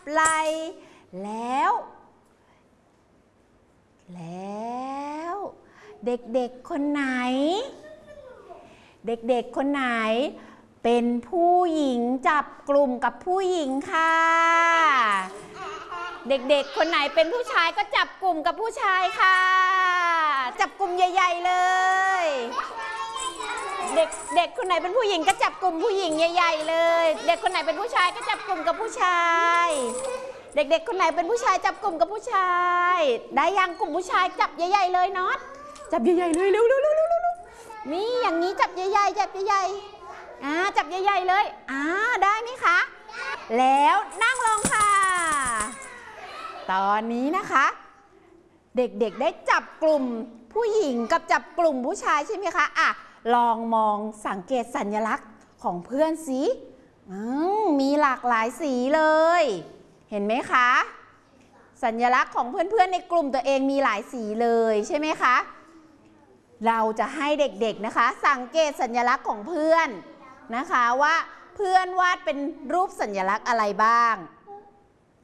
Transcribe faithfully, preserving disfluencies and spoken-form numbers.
ไหลแล้ว แล้วเด็กๆคนไหนเด็กๆคนไหนเป็นผู้หญิงจับกลุ่มกับผู้หญิงค่ะเด็กๆคนไหนเป็นผู้ชายก็จับกลุ่มกับผู้ชายค่ะจับกลุ่มใหญ่ๆเลยเด็กเด็กคนไหนเป็นผู้หญิงก็จับกลุ่มผู้หญิงใหญ่ๆเลยเด็กคนไหนเป็นผู้ชายก็จับกลุ่มกับผู้ชายเด็กๆคนไหนเป็นผู้ชายจับกลุ่มกับผู้ชายได้ยังกลุ่มผู้ชายจับใหญ่ๆเลยน็อตจับใหญ่ๆเลยเร็วๆๆๆนี่อย่างนี้จับใหญ่ๆจับใหญ่ๆอ่าจับใหญ่ๆเลยอ่าได้ไหมคะแล้วนั่งลงค่ะตอนนี้นะคะเด็กๆได้จับกลุ่มผู้หญิงกับจับกลุ่มผู้ชายใช่ไหมคะอ่ะลองมองสังเกตสัญลักษณ์ของเพื่อนสิมีหลากหลายสีเลยเห็นไหมคะสัญลักษณ์ของเพื่อนๆในกลุ่มตัวเองมีหลายสีเลยใช่ไหมคะเราจะให้เด็กๆนะคะสังเกตสัญลักษณ์ของเพื่อนนะคะว่าเพื่อนวาดเป็นรูปสัญลักษณ์อะไรบ้าง